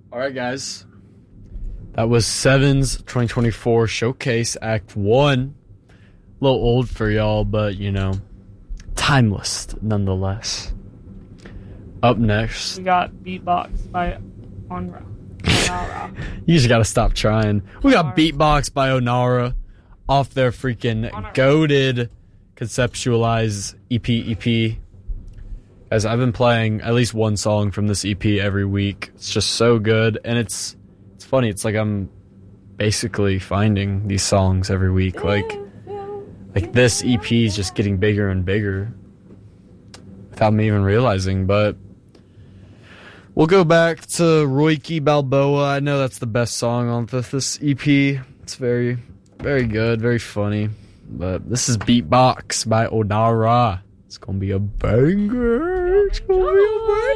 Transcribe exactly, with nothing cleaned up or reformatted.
All right, guys. That was Seven's twenty twenty-four Showcase Act one. A little old for y'all, but, you know, timeless nonetheless. Up next. We got Beatbox by Onra. Onara. You just gotta stop trying. We got Beatbox by Onara off their freaking Onara. goated Conceptualize E P E P. As I've been playing at least one song from this E P every week. It's just so good, and it's it's funny. It's like I'm basically finding these songs every week. Like like this E P is just getting bigger and bigger without me even realizing. But we'll go back to Royki Balboa. I know that's the best song on th- this E P. It's very, very good, very funny. But this is Beatbox by Onara. It's gonna be a banger. It's gonna be a banger.